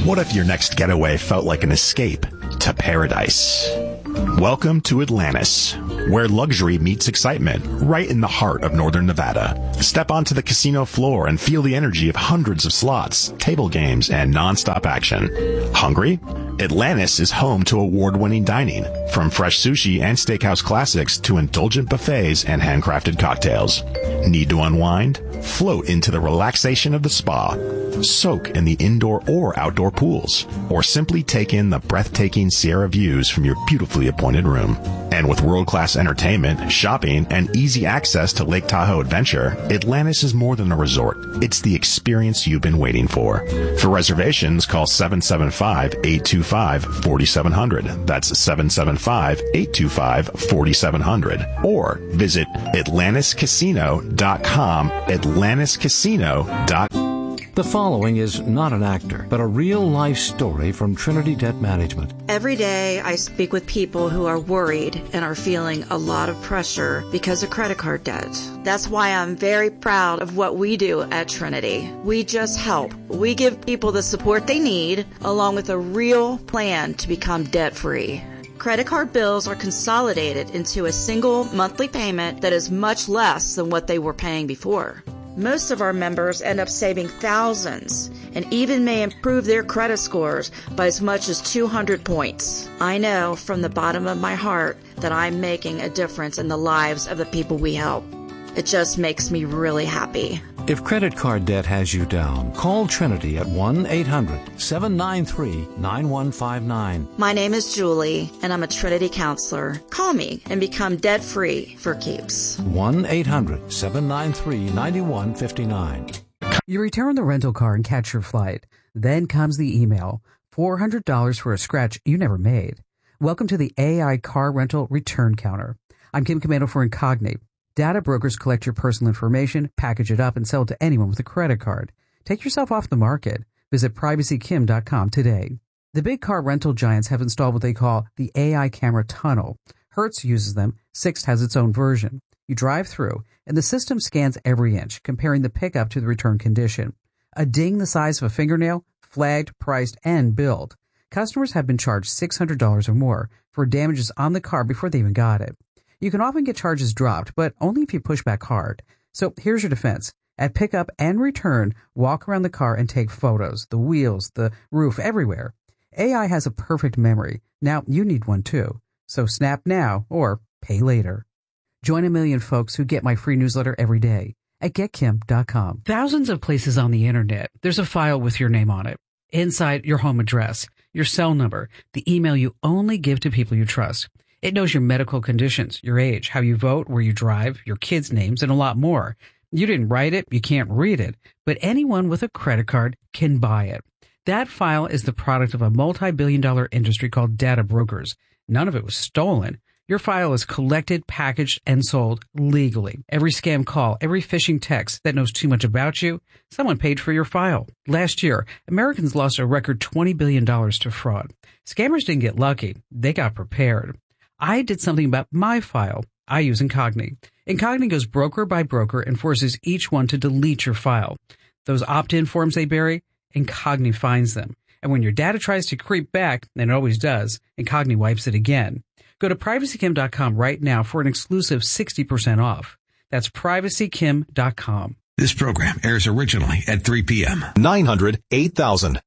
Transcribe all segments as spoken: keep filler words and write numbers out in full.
What if your next getaway felt like an escape to paradise? Welcome to Atlantis, where luxury meets excitement, right in the heart of northern Nevada. Step onto the casino floor and feel the energy of hundreds of slots, table games, and non-stop action. Hungry? Atlantis is home to award-winning dining, from fresh sushi and steakhouse classics to indulgent buffets and handcrafted cocktails. Need to unwind? Float into the relaxation of the spa. Soak in the indoor or outdoor pools, or simply take in the breathtaking Sierra views from your beautifully appointed room. And with world-class entertainment, shopping, and easy access to Lake Tahoe Adventure, Atlantis is more than a resort. It's the experience you've been waiting for. For reservations, call seven seven five, eight two five, four seven zero zero. That's seven seven five, eight two five, four seven zero zero. Or visit Atlantis Casino dot com, Atlantis Casino dot com. The following is not an actor, but a real-life story from Trinity Debt Management. Every day I speak with people who are worried and are feeling a lot of pressure because of credit card debt. That's why I'm very proud of what we do at Trinity. We just help. We give people the support they need, along with a real plan to become debt-free. Credit card bills are consolidated into a single monthly payment that is much less than what they were paying before. Most of our members end up saving thousands and even may improve their credit scores by as much as two hundred points. I know from the bottom of my heart that I'm making a difference in the lives of the people we help. It just makes me really happy. If credit card debt has you down, call Trinity at one eight hundred, seven nine three, nine one five nine. My name is Julie, and I'm a Trinity counselor. Call me and become debt-free for keeps. one eight hundred, seven nine three, nine one five nine. You return the rental car and catch your flight. Then comes the email. four hundred dollars for a scratch you never made. Welcome to the A I Car Rental Return Counter. I'm Kim Commando for Incogni. Data brokers collect your personal information, package it up, and sell it to anyone with a credit card. Take yourself off the market. Visit privacy kim dot com today. The big car rental giants have installed what they call the A I camera tunnel. Hertz uses them. Sixt has its own version. You drive through, and the system scans every inch, comparing the pickup to the return condition. A ding the size of a fingernail, flagged, priced, and billed. Customers have been charged six hundred dollars or more for damages on the car before they even got it. You can often get charges dropped, but only if you push back hard. So here's your defense. At pickup and return, walk around the car and take photos, the wheels, the roof, everywhere. A I has a perfect memory. Now you need one too. So snap now or pay later. Join a million folks who get my free newsletter every day at get kim dot com. Thousands of places on the internet, there's a file with your name on it. Inside, your home address, your cell number, the email you only give to people you trust. It knows your medical conditions, your age, how you vote, where you drive, your kids' names, and a lot more. You didn't write it, you can't read it, but anyone with a credit card can buy it. That file is the product of a multi-billion dollar industry called data brokers. None of it was stolen. Your file is collected, packaged, and sold legally. Every scam call, every phishing text that knows too much about you, someone paid for your file. Last year, Americans lost a record twenty billion dollars to fraud. Scammers didn't get lucky. They got prepared. I did something about my file. I use Incogni. Incogni goes broker by broker and forces each one to delete your file. Those opt-in forms they bury, Incogni finds them. And when your data tries to creep back, and it always does, Incogni wipes it again. Go to privacy kim dot com right now for an exclusive sixty percent off. That's privacy kim dot com. This program airs originally at three p.m. nine hundred, eight thousand.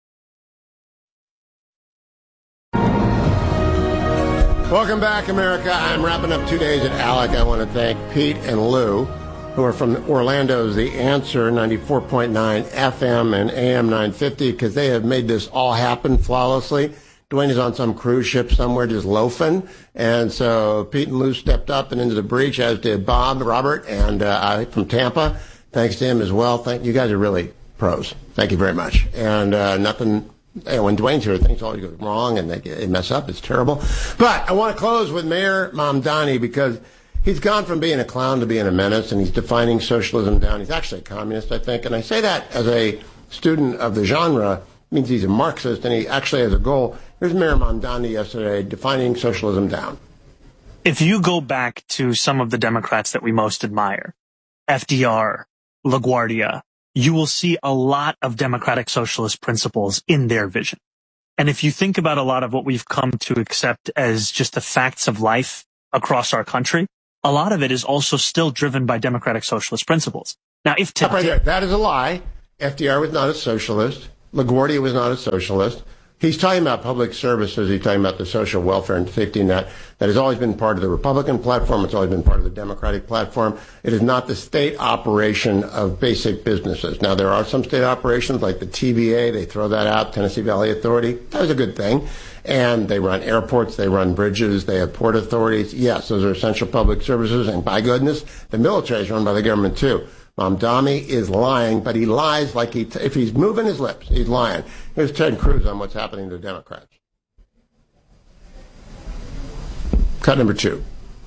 Welcome back, America. I'm wrapping up two days at ALEC. I want to thank Pete and Lou, who are from Orlando's The Answer, ninety-four point nine F M and A M nine fifty, because they have made this all happen flawlessly. Dwayne is on some cruise ship somewhere just loafing, and so Pete and Lou stepped up and into the breach, as did Bob, Robert, and uh, I from Tampa. Thanks to him as well. Thank you guys are really pros. Thank you very much. And uh, nothing... when Dwayne's here, things always go wrong and they, they mess up. It's terrible. But I want to close with Mayor Mamdani because he's gone from being a clown to being a menace, and he's defining socialism down. He's actually a communist, I think. And I say that as a student of the genre. It means he's a Marxist, and he actually has a goal. Here's Mayor Mamdani yesterday defining socialism down. If you go back to some of the Democrats that we most admire, F D R, LaGuardia, you will see a lot of democratic socialist principles in their vision. And if you think about a lot of what we've come to accept as just the facts of life across our country, a lot of it is also still driven by democratic socialist principles. Now, if today, right there, that is a lie. F D R was not a socialist. LaGuardia was not a socialist. He's talking about public services. He's talking about the social welfare and safety net. That has always been part of the Republican platform. It's always been part of the Democratic platform. It is not the state operation of basic businesses. Now, there are some state operations like the T V A. They throw that out, Tennessee Valley Authority. That was a good thing. And they run airports. They run bridges. They have port authorities. Yes, those are essential public services. And by goodness, the military is run by the government, too. Mamdani is lying, but he lies like he, t- if he's moving his lips, he's lying. Here's Ted Cruz on what's happening to Democrats. Cut number two.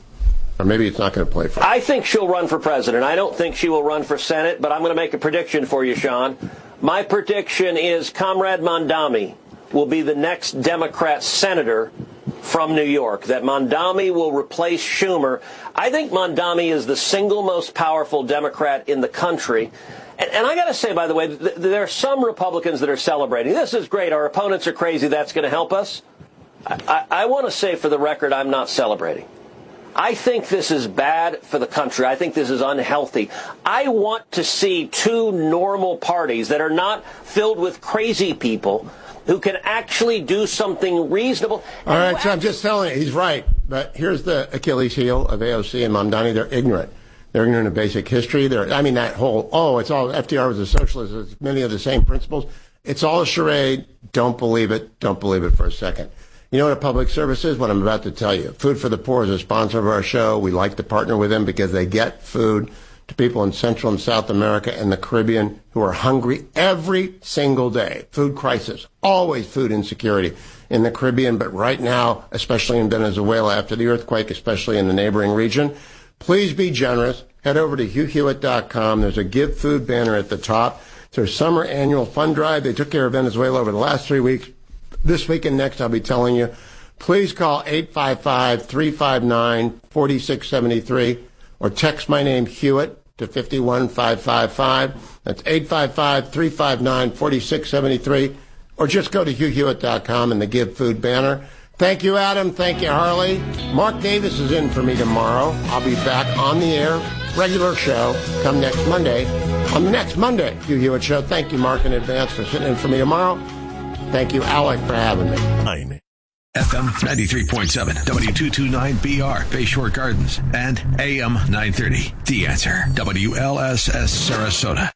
Or maybe it's not going to play for. I think she'll run for president. I don't think she will run for Senate, but I'm going to make a prediction for you, Sean. My prediction is Comrade Mamdani will be the next Democrat senator from New York, that Mamdani will replace Schumer. I think Mamdani is the single most powerful Democrat in the country. And, and I got to say, by the way, th- there are some Republicans that are celebrating. This is great. Our opponents are crazy. That's going to help us. I, I, I want to say for the record, I'm not celebrating. I think this is bad for the country. I think this is unhealthy. I want to see two normal parties that are not filled with crazy people who can actually do something reasonable. All right, so I'm just telling you, he's right. But here's the Achilles heel of A O C and Mamdani. They're ignorant. They're ignorant of basic history. They're, I mean, that whole, oh, it's all, F D R was a socialist. It's many of the same principles. It's all a charade. Don't believe it. Don't believe it for a second. You know what a public service is? What I'm about to tell you. Food for the Poor is a sponsor of our show. We like to partner with them because they get food to people in Central and South America and the Caribbean who are hungry every single day. Food crisis, always food insecurity in the Caribbean, but right now, especially in Venezuela after the earthquake, especially in the neighboring region. Please be generous. Head over to hugh hewitt dot com. There's a Give Food banner at the top. It's their summer annual fund drive. They took care of Venezuela over the last three weeks. This week and next, I'll be telling you. Please call eight five five, three five nine, four six seven three or text my name, Hewitt, to five one five five five. That's eight five five, three five nine, four six seven three. Or just go to hugh hewitt dot com and the Give Food banner. Thank you, Adam. Thank you, Harley. Mark Davis is in for me tomorrow. I'll be back on the air, regular show, come next Monday. On the next Monday, Hugh Hewitt Show. Thank you, Mark, in advance for sitting in for me tomorrow. Thank you, Alec, for having me. Nine. F M ninety-three point seven, W two twenty-nine B R, Bayshore Gardens, and A M nine thirty, The Answer, W L S S Sarasota.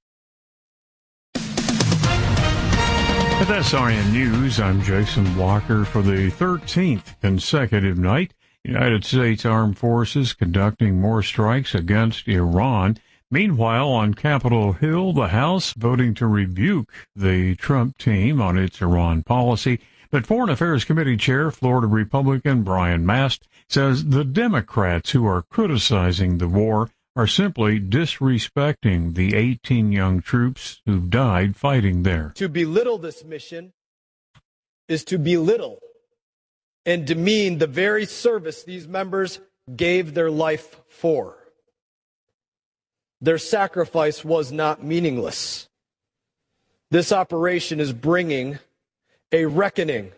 With S R N News, I'm Jason Walker. For the thirteenth consecutive night, United States Armed Forces conducting more strikes against Iran. Meanwhile, on Capitol Hill, the House voting to rebuke the Trump team on its Iran policy. But Foreign Affairs Committee Chair, Florida Republican Brian Mast, says the Democrats who are criticizing the war are simply disrespecting the eighteen young troops who died fighting there. To belittle this mission is to belittle and demean the very service these members gave their life for. Their sacrifice was not meaningless. This operation is bringing a reckoning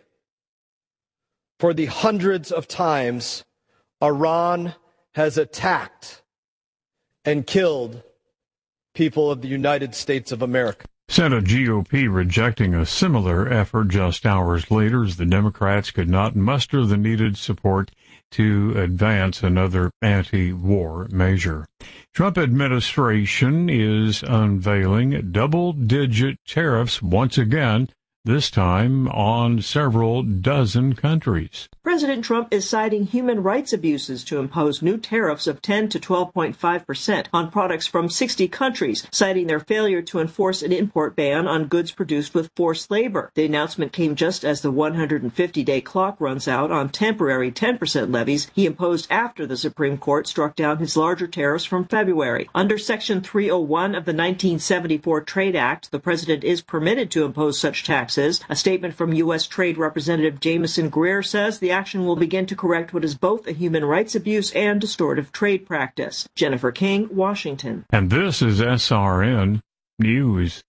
for the hundreds of times Iran has attacked and killed people of the United States of America. Senate G O P rejecting a similar effort just hours later as the Democrats could not muster the needed support to advance another anti-war measure. Trump administration is unveiling double-digit tariffs once again, this time on several dozen countries. President Trump is citing human rights abuses to impose new tariffs of ten to twelve point five percent on products from sixty countries, citing their failure to enforce an import ban on goods produced with forced labor. The announcement came just as the one hundred fifty day clock runs out on temporary ten percent levies he imposed after the Supreme Court struck down his larger tariffs from February. Under Section three oh one of the nineteen seventy-four Trade Act, the president is permitted to impose such taxes. A statement from U S. Trade Representative Jamieson Greer says the action will begin to correct what is both a human rights abuse and distortive trade practice. Jennifer King, Washington. And this is S R N. News.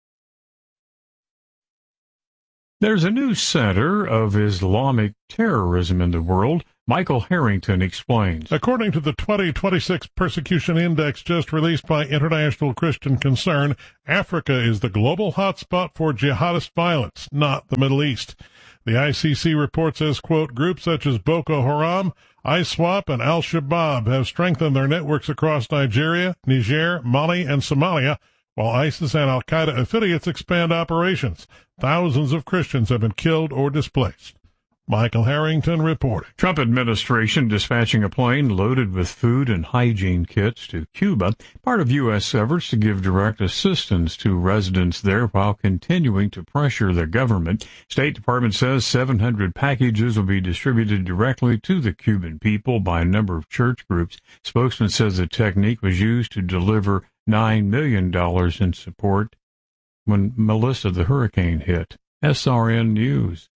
There's a new center of Islamic terrorism in the world. Michael Harrington explains. According to the twenty twenty-six Persecution Index just released by International Christian Concern, Africa is the global hotspot for jihadist violence, not the Middle East. The I C C report says, quote, groups such as Boko Haram, ISWAP, and Al-Shabaab have strengthened their networks across Nigeria, Niger, Mali, and Somalia, while ISIS and Al-Qaeda affiliates expand operations. Thousands of Christians have been killed or displaced. Michael Harrington reporting. Trump administration dispatching a plane loaded with food and hygiene kits to Cuba, part of U S efforts to give direct assistance to residents there while continuing to pressure the government. State Department says seven hundred packages will be distributed directly to the Cuban people by a number of church groups. Spokesman says the technique was used to deliver nine million dollars in support when Melissa the hurricane hit. S R N News.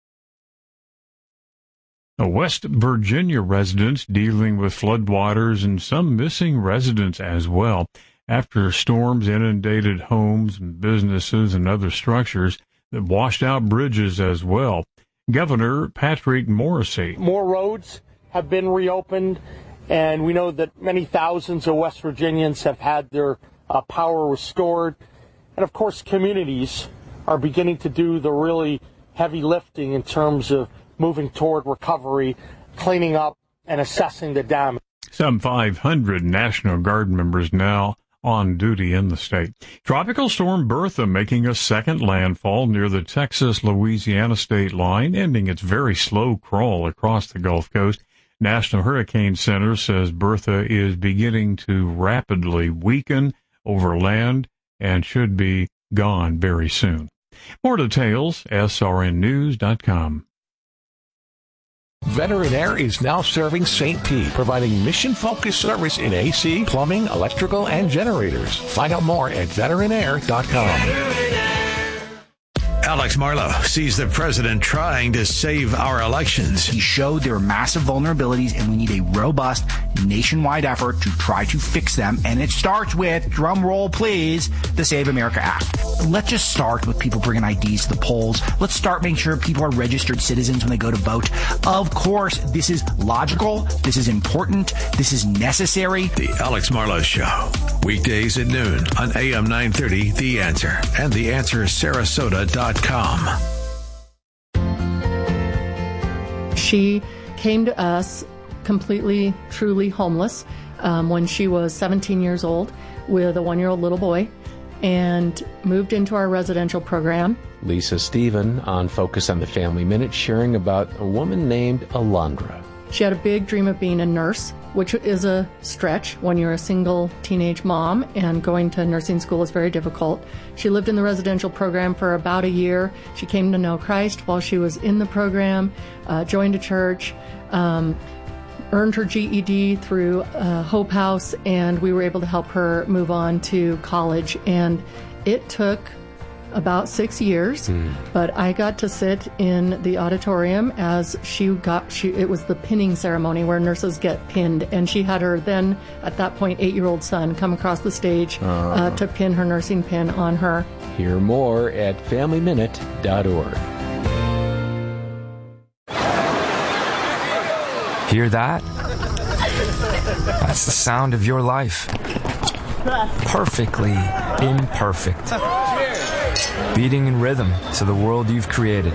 A West Virginia residents dealing with floodwaters and some missing residents as well after storms inundated homes and businesses and other structures that washed out bridges as well. Governor Patrick Morrisey. More roads have been reopened, and we know that many thousands of West Virginians have had their uh, power restored. And, of course, communities are beginning to do the really heavy lifting in terms of moving toward recovery, cleaning up, and assessing the damage. Some five hundred National Guard members now on duty in the state. Tropical storm Bertha making a second landfall near the Texas-Louisiana state line, ending its very slow crawl across the Gulf Coast. National Hurricane Center says Bertha is beginning to rapidly weaken over land and should be gone very soon. More details, S R N news dot com. Veteran Air is now serving Saint Pete, providing mission-focused service in A C, plumbing, electrical, and generators. Find out more at veteran air dot com. Alex Marlow sees the president trying to save our elections. He showed there are massive vulnerabilities, and we need a robust nationwide effort to try to fix them. And it starts with, drum roll please, the Save America Act. Let's just start with people bringing I Ds to the polls. Let's start making sure people are registered citizens when they go to vote. Of course, this is logical. This is important. This is necessary. The Alex Marlow Show. Weekdays at noon on A M nine thirty, The Answer, and the answer sarasota dot com. She came to us completely, truly homeless um, when she was seventeen years old with a one-year-old little boy and moved into our residential program. Lisa Stephen on Focus on the Family Minute sharing about a woman named Alondra. She had a big dream of being a nurse, which is a stretch when you're a single teenage mom, and going to nursing school is very difficult. She lived in the residential program for about a year. She came to know Christ while she was in the program, uh, joined a church, um, earned her G E D through uh, Hope House, and we were able to help her move on to college. And it took about six years, mm. but I got to sit in the auditorium as she got, she, it was the pinning ceremony where nurses get pinned, and she had her then, at that point, eight-year-old son come across the stage uh, uh, to pin her nursing pin on her. Hear more at family minute dot org. Hear that? That's the sound of your life. Perfectly imperfect. Beating in rhythm to the world you've created.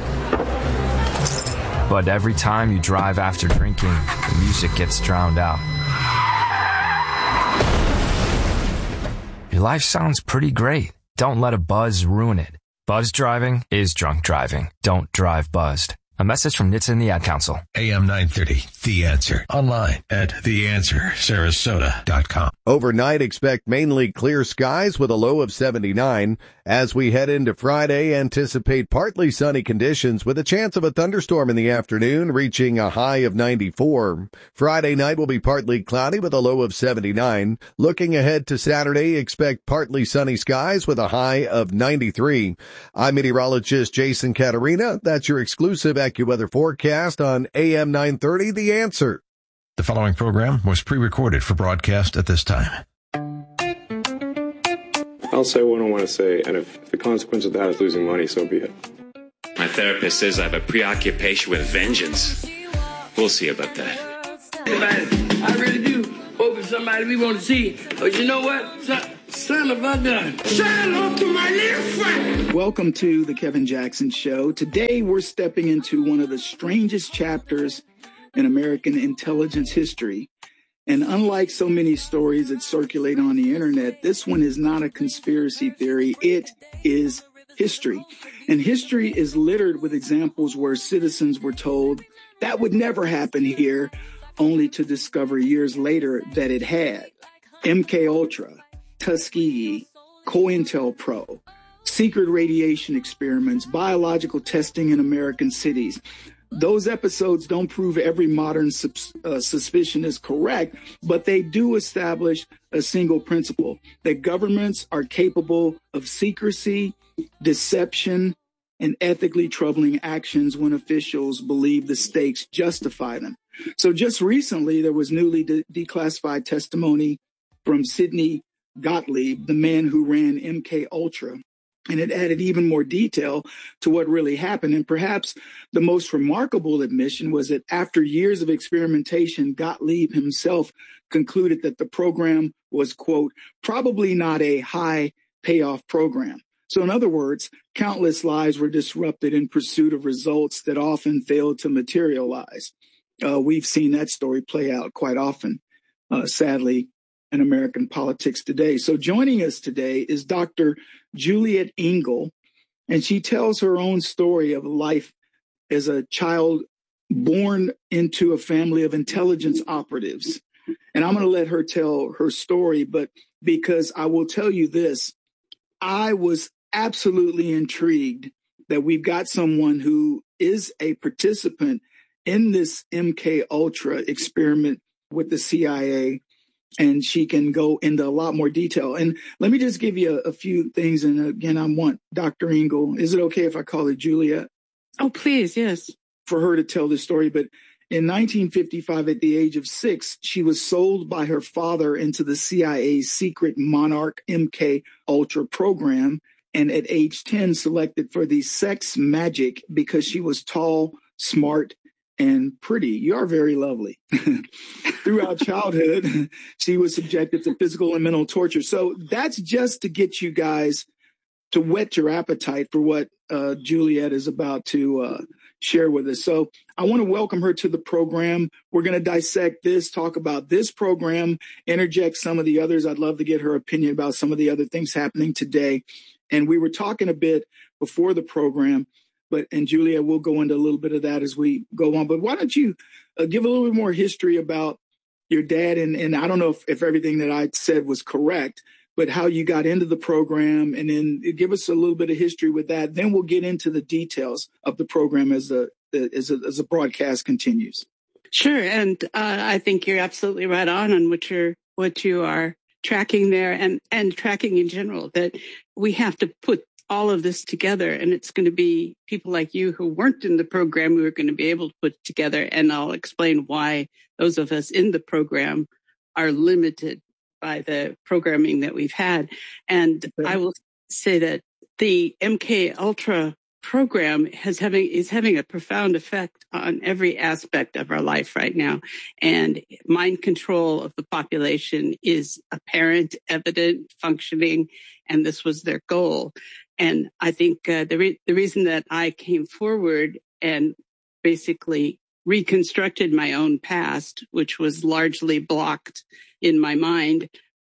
But every time you drive after drinking, the music gets drowned out. Your life sounds pretty great. Don't let a buzz ruin it. Buzz driving is drunk driving. Don't drive buzzed. A message from N H T S A and the Ad Council. A M nine thirty, The Answer. Online at the answer sarasota dot com. Overnight, expect mainly clear skies with a low of seventy-nine. As we head into Friday, anticipate partly sunny conditions with a chance of a thunderstorm in the afternoon, reaching a high of ninety-four. Friday night will be partly cloudy with a low of seventy-nine. Looking ahead to Saturday, expect partly sunny skies with a high of ninety-three. I'm meteorologist Jason Caterina. That's your exclusive AccuWeather forecast on A M nine thirty, The Answer. The following program was pre-recorded for broadcast at this time. I'll say what I want to say, and if the consequence of that is losing money, so be it. My therapist says I have a preoccupation with vengeance. We'll see about that. I really do hope it's somebody we want to see. But you know what? Son, son of a gun. Shine off to my little friend. Welcome to the Kevin Jackson Show. Today we're stepping into one of the strangest chapters in American intelligence history. And unlike so many stories that circulate on the internet, this one is not a conspiracy theory. It is history. And history is littered with examples where citizens were told that would never happen here, only to discover years later that it had. M K Ultra, Tuskegee, COINTELPRO, secret radiation experiments, biological testing in American cities. Those episodes don't prove every modern sus- uh, suspicion is correct, but they do establish a single principle, that governments are capable of secrecy, deception, and ethically troubling actions when officials believe the stakes justify them. So just recently, there was newly de- declassified testimony from Sidney Gottlieb, the man who ran M K Ultra, and it added even more detail to what really happened. And perhaps the most remarkable admission was that after years of experimentation, Gottlieb himself concluded that the program was, quote, probably not a high payoff program. So in other words, countless lives were disrupted in pursuit of results that often failed to materialize. Uh, we've seen that story play out quite often, uh, sadly, in American politics today. So joining us today is Doctor Juliet Engel, and she tells her own story of life as a child born into a family of intelligence operatives. And I'm going to let her tell her story, but because I will tell you this, I was absolutely intrigued that we've got someone who is a participant in this M K Ultra experiment with the C I A, and she can go into a lot more detail. And let me just give you a, a few things. And again, I want Doctor Engel. Is it okay if I call her Juliet? Oh, please, yes. For her to tell this story. But in nineteen fifty-five, at the age of six, she was sold by her father into the C I A's secret Monarch M K Ultra program. And at age ten, selected for the sex magic because she was tall, smart, and pretty. You are very lovely. Throughout childhood, she was subjected to physical and mental torture. So that's just to get you guys to whet your appetite for what uh, Juliet is about to uh, share with us. So I want to welcome her to the program. We're going to dissect this, talk about this program, interject some of the others. I'd love to get her opinion about some of the other things happening today. And we were talking a bit before the program, but and Julia, we'll go into a little bit of that as we go on. But why don't you uh, give a little bit more history about your dad? And, and I don't know if, if everything that I said was correct, but how you got into the program, and then give us a little bit of history with that. Then we'll get into the details of the program as the as the, as the broadcast continues. Sure, and uh, I think you're absolutely right on on what you're what you are tracking there, and and tracking in general, that we have to put all of this together, and it's going to be people like you who weren't in the program who are going to be able to put it together. And I'll explain why those of us in the program are limited by the programming that we've had. And okay. I will say that the M K Ultra program has having is having a profound effect on every aspect of our life right now. And mind control of the population is apparent, evident, functioning, and this was their goal. And I think uh, the re- the reason that I came forward and basically reconstructed my own past, which was largely blocked in my mind,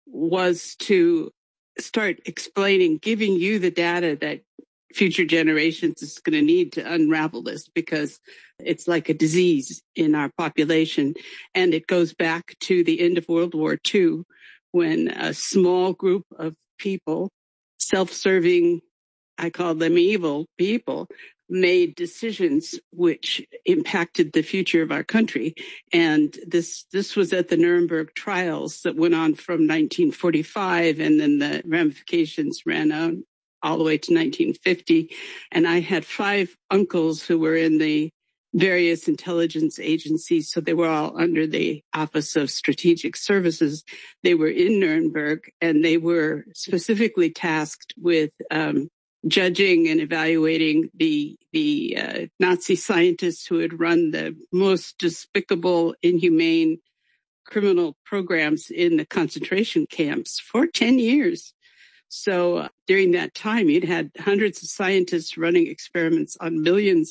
was to start explaining, giving you the data that future generations is going to need to unravel this, because it's like a disease in our population. And it goes back to the end of World War Two, when a small group of people, self-serving, I call them evil people, made decisions which impacted the future of our country. And this this was at the Nuremberg trials that went on from nineteen forty-five, and then the ramifications ran on all the way to nineteen fifty. And I had five uncles who were in the various intelligence agencies. So they were all under the Office of Strategic Services. They were in Nuremberg, and they were specifically tasked with um, judging and evaluating the the uh, Nazi scientists who had run the most despicable, inhumane criminal programs in the concentration camps for ten years. So uh, during that time, you'd had hundreds of scientists running experiments on millions